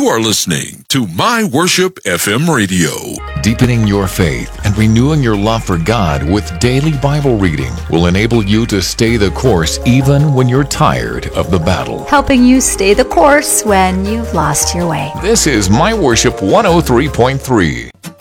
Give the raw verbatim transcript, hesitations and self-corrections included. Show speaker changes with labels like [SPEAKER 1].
[SPEAKER 1] You are listening to My Worship F M Radio.
[SPEAKER 2] Deepening your faith and renewing your love for God with daily Bible reading will enable you to stay the course even when you're tired of the battle.
[SPEAKER 3] Helping you stay the course when you've lost your way.
[SPEAKER 2] This is My Worship one oh three point three.